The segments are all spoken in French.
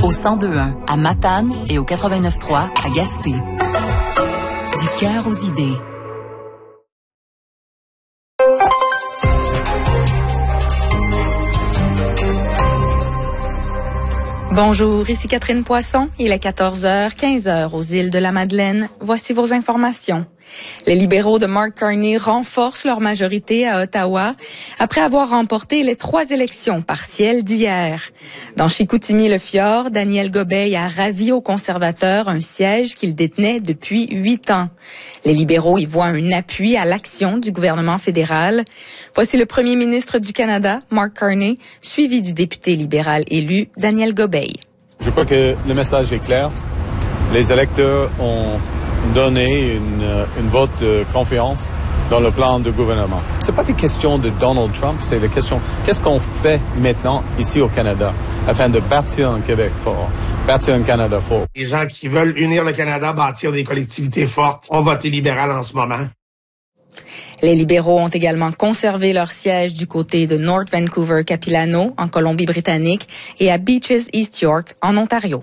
Au 102.1 à Matane et au 89.3 à Gaspé. Du cœur aux idées. Bonjour, ici Catherine Poisson. Il est 14h, 15h aux îles de la Madeleine. Voici vos informations. Les libéraux de Mark Carney renforcent leur majorité à Ottawa après avoir remporté les 3 élections partielles d'hier. Dans Chicoutimi-le-Fjord, Daniel Gobeil a ravi aux conservateurs un siège qu'il détenait depuis 8 ans. Les libéraux y voient un appui à l'action du gouvernement fédéral. Voici le premier ministre du Canada, Mark Carney, suivi du député libéral élu, Daniel Gobeil. Je crois que le message est clair. Les électeurs ont donné une vote de confiance dans le plan de gouvernement. C'est pas des questions de Donald Trump, c'est la question qu'est-ce qu'on fait maintenant ici au Canada afin de bâtir un Québec fort, bâtir un Canada fort. Les gens qui veulent unir le Canada, bâtir des collectivités fortes, ont voté libéral en ce moment. Les libéraux ont également conservé leur siège du côté de North Vancouver-Capilano, en Colombie-Britannique, et à Beaches East York, en Ontario.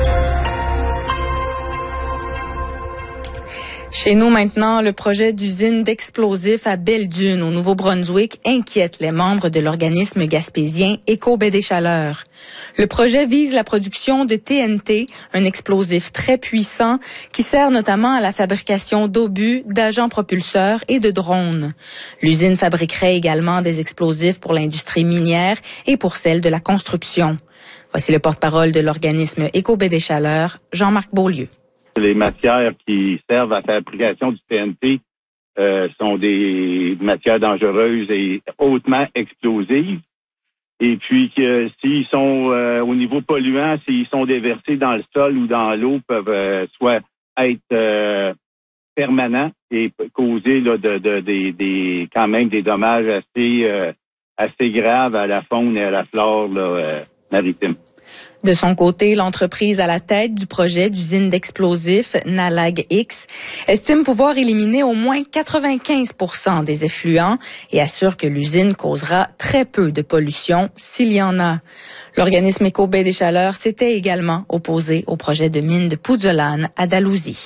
Chez nous maintenant, le projet d'usine d'explosifs à Belle-Dune, au Nouveau-Brunswick, inquiète les membres de l'organisme gaspésien Éco-Baie-des-Chaleurs. Le projet vise la production de TNT, un explosif très puissant qui sert notamment à la fabrication d'obus, d'agents propulseurs et de drones. L'usine fabriquerait également des explosifs pour l'industrie minière et pour celle de la construction. Voici le porte-parole de l'organisme Éco-Baie-des-Chaleurs, Jean-Marc Beaulieu. Les matières qui servent à la fabrication du TNT sont des matières dangereuses et hautement explosives. Et puis que s'ils sont au niveau polluant, s'ils sont déversés dans le sol ou dans l'eau, peuvent soit être permanents et causer là, quand même des dommages assez graves à la faune et à la flore là, maritime. De son côté, l'entreprise à la tête du projet d'usine d'explosifs, Nalag X, estime pouvoir éliminer au moins 95% des effluents et assure que l'usine causera très peu de pollution s'il y en a. L'organisme Éco-Baie-des-Chaleurs s'était également opposé au projet de mine de Pouzzolane à Dalhousie.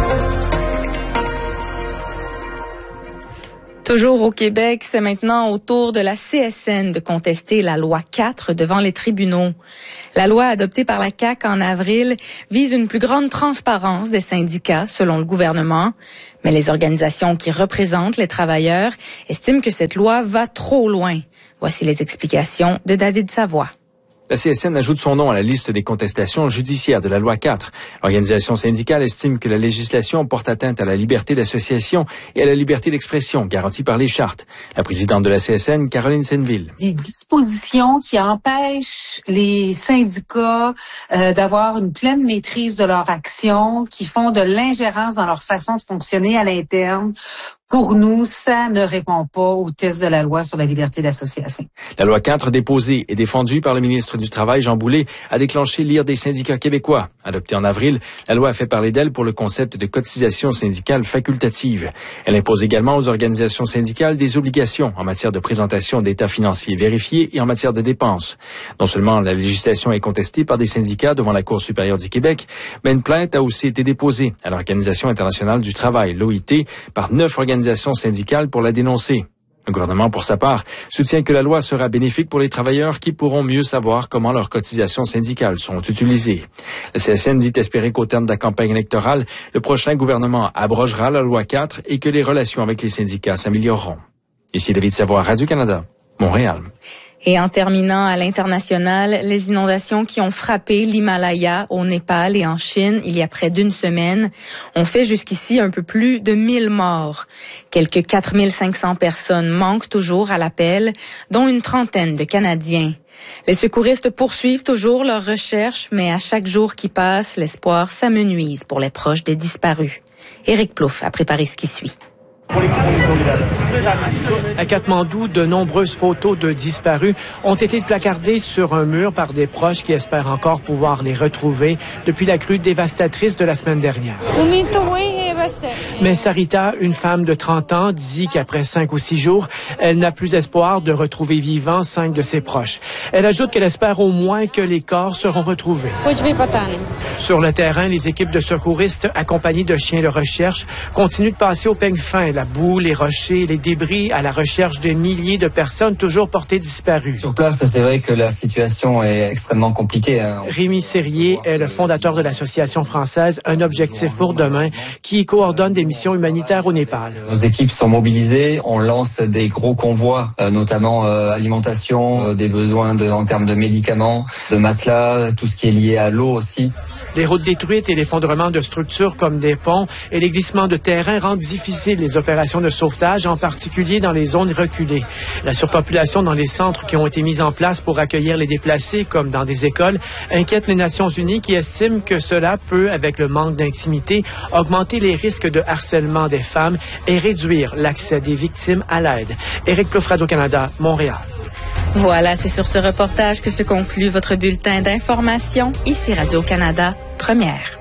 Toujours au Québec, c'est maintenant au tour de la CSN de contester la loi 4 devant les tribunaux. La loi adoptée par la CAQ en avril vise une plus grande transparence des syndicats, selon le gouvernement. Mais les organisations qui représentent les travailleurs estiment que cette loi va trop loin. Voici les explications de David Savoie. La CSN ajoute son nom à la liste des contestations judiciaires de la loi 4. L'organisation syndicale estime que la législation porte atteinte à la liberté d'association et à la liberté d'expression garantie par les chartes. La présidente de la CSN, Caroline Senneville. Des dispositions qui empêchent les syndicats d'avoir une pleine maîtrise de leur action, qui font de l'ingérence dans leur façon de fonctionner à l'interne. Pour nous, ça ne répond pas au test de la loi sur la liberté d'association. La loi 4, déposée et défendue par le ministre du Travail, Jean Boulet, a déclenché l'ire des syndicats québécois. Adoptée en avril, la loi a fait parler d'elle pour le concept de cotisation syndicale facultative. Elle impose également aux organisations syndicales des obligations en matière de présentation d'états financiers vérifiés et en matière de dépenses. Non seulement la législation est contestée par des syndicats devant la Cour supérieure du Québec, mais une plainte a aussi été déposée à l'Organisation internationale du travail, l'OIT, par 9 organisations syndicales pour la dénoncer. Le gouvernement, pour sa part, soutient que la loi sera bénéfique pour les travailleurs qui pourront mieux savoir comment leurs cotisations syndicales sont utilisées. La CSN dit espérer qu'au terme de la campagne électorale, le prochain gouvernement abrogera la loi 4 et que les relations avec les syndicats s'amélioreront. Ici David Savoie, Radio-Canada, Montréal. Et en terminant à l'international, les inondations qui ont frappé l'Himalaya au Népal et en Chine il y a près d'une semaine ont fait jusqu'ici un peu plus de 1000 morts. Quelques 4500 personnes manquent toujours à l'appel, dont une trentaine de Canadiens. Les secouristes poursuivent toujours leurs recherches, mais à chaque jour qui passe, l'espoir s'amenuise pour les proches des disparus. Éric Plouffe a préparé ce qui suit. À Katmandou, de nombreuses photos de disparus ont été placardées sur un mur par des proches qui espèrent encore pouvoir les retrouver depuis la crue dévastatrice de la semaine dernière. Mais Sarita, une femme de 30 ans, dit qu'après 5 ou 6 jours, elle n'a plus espoir de retrouver vivants 5 de ses proches. Elle ajoute qu'elle espère au moins que les corps seront retrouvés. Sur le terrain, les équipes de secouristes accompagnées de chiens de recherche continuent de passer au peigne fin, la boue, les rochers, les débris à la recherche de milliers de personnes toujours portées disparues. Sur place, c'est vrai que la situation est extrêmement compliquée. Rémi Serrier est le fondateur de l'association française Un objectif pour demain qui coordonne des missions humanitaires au Népal. Nos équipes sont mobilisées, on lance des gros convois, notamment alimentation, des besoins en termes de médicaments, de matelas, tout ce qui est lié à l'eau aussi. Les routes détruites et l'effondrement de structures comme des ponts et les glissements de terrain rendent difficiles les opérations de sauvetage, en particulier dans les zones reculées. La surpopulation dans les centres qui ont été mis en place pour accueillir les déplacés, comme dans des écoles, inquiète les Nations unies qui estiment que cela peut, avec le manque d'intimité, augmenter les risques de harcèlement des femmes et réduire l'accès des victimes à l'aide. Éric Plouffe, Radio-Canada, Montréal. Voilà, c'est sur ce reportage que se conclut votre bulletin d'information. Ici Radio-Canada, première.